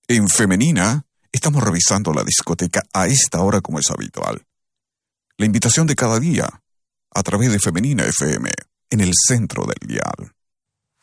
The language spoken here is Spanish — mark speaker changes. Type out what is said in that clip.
Speaker 1: En Femenina, estamos revisando la discoteca a esta hora como es habitual. La invitación de cada día, a través de Femenina FM, en el centro del dial.